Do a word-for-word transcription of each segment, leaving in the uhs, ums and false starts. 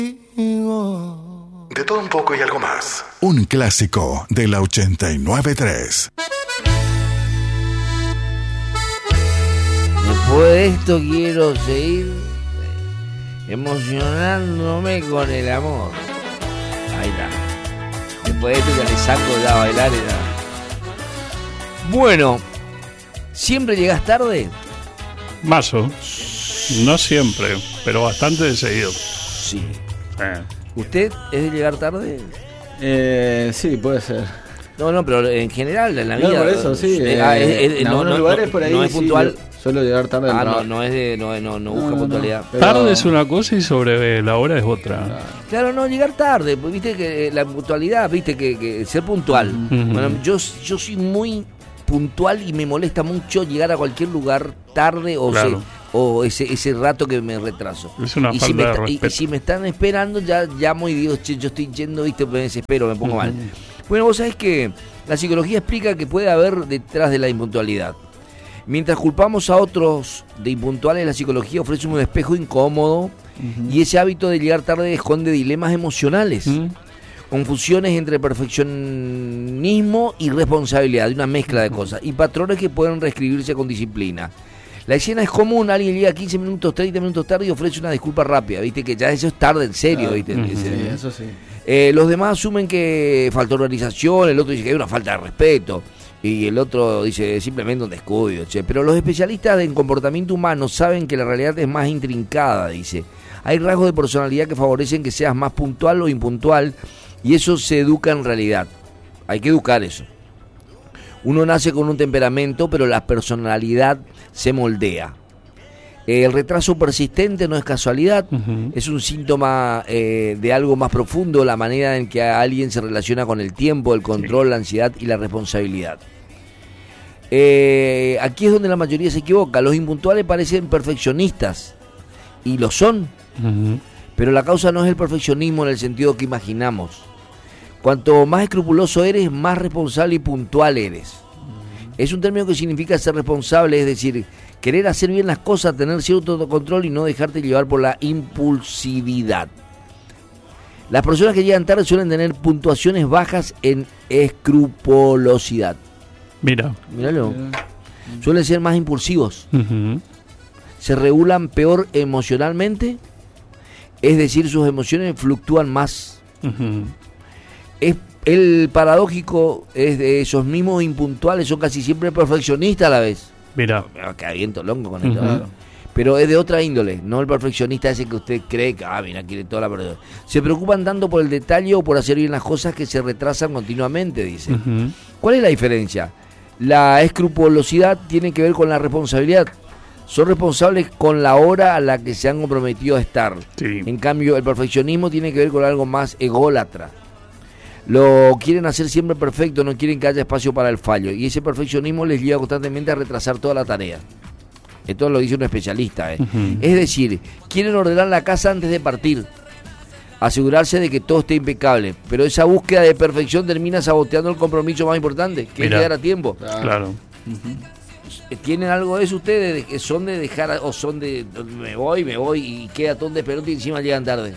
De todo un poco y algo más. Un clásico de la ochenta y nueve tres. Después de esto quiero seguir emocionándome con el amor. Ahí está. Después de esto ya le saco ya a bailar y ya. Bueno, ¿siempre llegas tarde? Mazo. No siempre, pero bastante de seguido. Sí. Eh. ¿Usted es de llegar tarde? Eh, sí, puede ser. No, no, pero en general, en la No, vida. por eso, sí. Eh, eh, ah, es- es- en no, algunos no, lugares no, por ahí no es sí, puntual. yo suelo llegar tarde al Ah, no, trabajo. no es de, no, no, no busca No, no, puntualidad. pero- Tarde es una cosa y sobre la hora es otra. Claro, no, llegar tarde, pues, viste que eh, la puntualidad, viste que, que ser puntual. Ujú. Bueno, yo, yo soy muy puntual y me molesta mucho llegar a cualquier lugar tarde o, Claro. se- o ese ese rato que me retraso. Es una y falta si me de está- y- y respeto. si me están esperando, ya llamo y digo, che, yo estoy yendo, viste, me desespero, me pongo mal. Bueno, vos sabés que la psicología explica que puede haber detrás de la impuntualidad. Mientras culpamos a otros de impuntuales, la psicología ofrece un espejo incómodo y ese hábito de llegar tarde esconde dilemas emocionales, ¿Mm? confusiones entre perfeccionismo y responsabilidad, una mezcla de cosas, y patrones que pueden reescribirse con disciplina. La escena es común, alguien llega quince minutos, treinta minutos tarde y ofrece una disculpa rápida, viste que ya eso es tarde en serio, Claro. viste. Ujú. Ese- Sí, eso sí. eh, los demás asumen que faltó organización, el otro dice que hay una falta de respeto y el otro dice simplemente un descuido, che. Pero los especialistas en comportamiento humano saben que la realidad es más intrincada, dice. Hay rasgos de personalidad que favorecen que seas más puntual o impuntual y eso se educa en realidad. Hay que educar eso. Uno nace con un temperamento, pero la personalidad se moldea. El retraso persistente no es casualidad, Ujú. es un síntoma eh, de algo más profundo, la manera en que alguien se relaciona con el tiempo, el control, la ansiedad y la responsabilidad. Eh, aquí es donde la mayoría se equivoca. Los impuntuales parecen perfeccionistas, y lo son, Ujú. pero la causa no es el perfeccionismo en el sentido que imaginamos. Cuanto más escrupuloso eres, más responsable y puntual eres. Es un término que significa ser responsable, es decir, querer hacer bien las cosas, tener cierto autocontrol y no dejarte llevar por la impulsividad. Las personas que llegan tarde suelen tener puntuaciones bajas en escrupulosidad. Mira. Míralo. Suelen ser más impulsivos. Ujú. Se regulan peor emocionalmente, es decir, sus emociones fluctúan más. Ujú. Es el paradójico es de esos mismos impuntuales, son casi siempre perfeccionistas a la vez. Mira. Que aviento longo con esto, Ujú. ¿no? Pero es de otra índole, no el perfeccionista ese que usted cree que, ah, mira, quiere toda la verdad. Se preocupan tanto por el detalle o por hacer bien las cosas que se retrasan continuamente, dice. Ujú. ¿Cuál es la diferencia? La escrupulosidad tiene que ver con la responsabilidad. Son responsables con la hora a la que se han comprometido a estar. Sí. En cambio, el perfeccionismo tiene que ver con algo más ególatra. Lo quieren hacer siempre perfecto, no quieren que haya espacio para el fallo. Y ese perfeccionismo les lleva constantemente a retrasar toda la tarea. Esto lo dice un especialista. ¿eh? Ujú. Es decir, quieren ordenar la casa antes de partir. Asegurarse de que todo esté impecable. Pero esa búsqueda de perfección termina saboteando el compromiso más importante, que Mirá. es llegar a tiempo. Claro. ¿Tienen algo de eso ustedes? De que son de dejar, o son de me voy, me voy y queda todo un despelote y encima llegan tarde?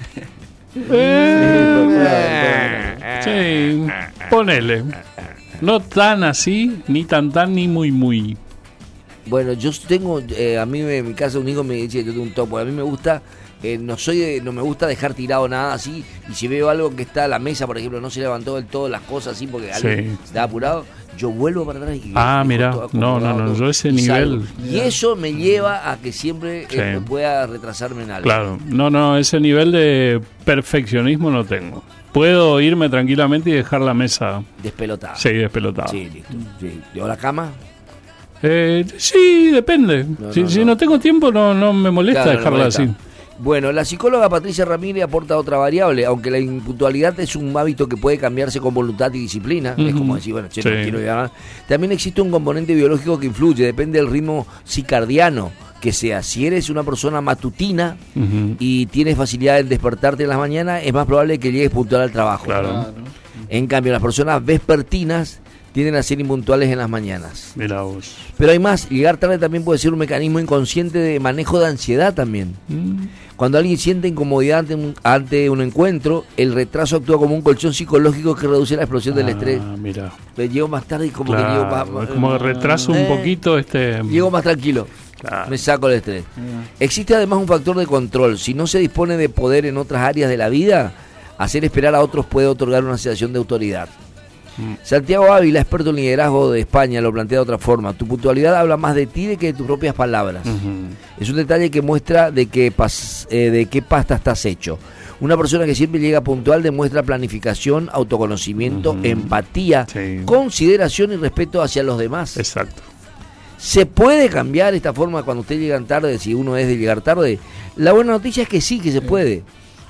Sí, ponele. No tan así, ni tan tan, ni muy muy. Bueno, yo tengo, eh, a mí me- en mi casa un hijo me dice, yo tengo un topo, a mí me gusta, eh, no soy de- no me gusta dejar tirado nada así, y si veo algo que está a la mesa, por ejemplo, no se levantó del todo las cosas así porque alguien Sí. está apurado, yo vuelvo para atrás y Ah, dejo mirá. todo No, acomodado, no, no, todo, yo ese y nivel- salgo. Y eso me lleva a que siempre eh, Sí. me pueda retrasarme en algo. Claro. No, no, ese nivel de perfeccionismo no tengo. Puedo irme tranquilamente y dejar la mesa, Despelotada. sí, despelotado. Sí, listo. Sí. ¿Llevo la cama? Eh, sí, depende. No, si no, si no. no. tengo tiempo, no, no me molesta Claro, no dejarla molesta. así. Bueno, la psicóloga Patricia Ramírez aporta otra variable, aunque la impuntualidad es un hábito que puede cambiarse con voluntad y disciplina, es Ujú. como decir, bueno, che, no Sí. quiero llegar. También existe un componente biológico que influye, depende del ritmo circadiano que sea. Si eres una persona matutina Ujú. y tienes facilidad en despertarte en las mañanas, es más probable que llegues puntual al trabajo. Claro. Claro. En cambio, las personas vespertinas tienden a ser impuntuales en las mañanas. Mirá vos. Pero hay más, llegar tarde también puede ser un mecanismo inconsciente de manejo de ansiedad también. Mm. Cuando alguien siente incomodidad ante un, ante un encuentro, el retraso actúa como un colchón psicológico que reduce la explosión del Ah, estrés. mira. Me llego más tarde y como Claro, que llego más, más- como que retraso un eh, poquito este. llego más tranquilo. Claro. Me saco el estrés. Existe además un factor de control. Si no se dispone de poder en otras áreas de la vida, hacer esperar a otros puede otorgar una sensación de autoridad. Mm. Santiago Ávila, experto en liderazgo de España, lo plantea de otra forma. Tu puntualidad habla más de ti de que de tus propias palabras. Ujú. Es un detalle que muestra de qué, pas, eh, de qué pasta estás hecho. Una persona que siempre llega puntual demuestra planificación, autoconocimiento, Ujú. empatía, Sí. consideración y respeto hacia los demás. Exacto. ¿Se puede cambiar esta forma cuando ustedes llegan tarde, si uno es de llegar tarde? La buena noticia es que sí, que se puede.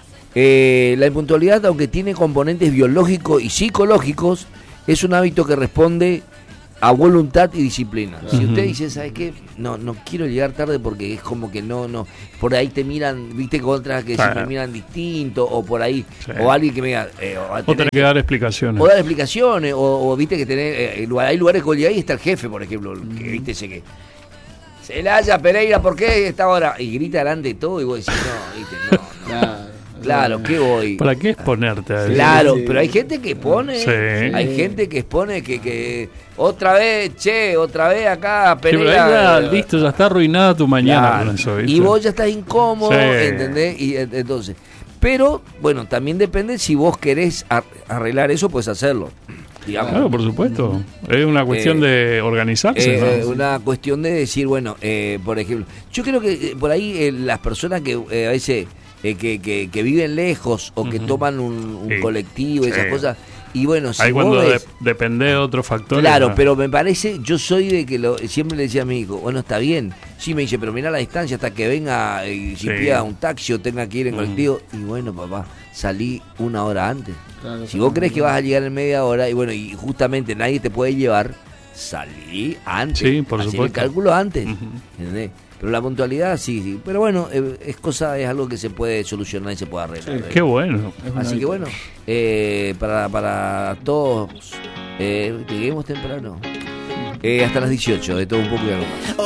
Eh, la impuntualidad, aunque tiene componentes biológicos y psicológicos, es un hábito que responde a voluntad y disciplina. Si Ujú. usted dice, ¿sabe qué? No, no quiero llegar tarde porque es como que no, no, por ahí te miran, viste, con otras que Claro. siempre miran distinto, o por ahí, Sí. o alguien que me diga, eh, o, O tenés- tenés que dar explicaciones. o dar explicaciones, o, o viste que tenés, eh, lugar- hay lugares que vos llegás y está el jefe, por ejemplo, que viste ese que Celaya, Pereira, ¿por qué esta hora? Y grita delante de todo y vos decís, no, viste, no, no. Claro. Claro, ¿qué voy? ¿Para qué exponerte a eso? Claro, Sí. pero hay gente que expone, Sí. hay gente que expone que, que otra vez, che, otra vez acá, Sí, pero ahí Pereira. ya, listo, ya está arruinada tu mañana Claro, con eso, ¿viste? y vos ya estás incómodo, Sí. ¿entendés? Y eh, entonces, pero bueno, también depende si vos querés ar- arreglar eso, puedes hacerlo. Digamos. Claro, por supuesto. Es una cuestión Eh, de organizarse, Eh, ¿no? una cuestión de decir, bueno, eh, por ejemplo, yo creo que eh, por ahí eh, las personas que eh, a veces eh, que, que, que viven lejos o que Ujú. toman un, un Sí. colectivo y esas Sí. cosas, y bueno, si Ahí vos cuando ves- de- depende de otros factores. claro, ¿no? pero me parece, yo soy de que lo, siempre le decía a mi hijo, bueno, está bien, sí, me dice, pero mira la distancia hasta que venga y si Sí. pida un taxi o tenga que ir en Mm. colectivo, y bueno, papá, salí una hora antes. Claro, Si vos claro. crees que vas a llegar en media hora y bueno, y justamente nadie te puede llevar, salí antes. Sí, por Hacé supuesto. el cálculo antes. Ujú. ¿Entendés? Pero la puntualidad sí, sí. Pero bueno, eh, es cosa, es algo que se puede solucionar y se puede arreglar. Sí. ¿eh? Qué bueno. Es un Así que hábito. bueno, eh, para, para todos, eh, lleguemos temprano. Eh, hasta las dieciocho, de todo un poco y algo más.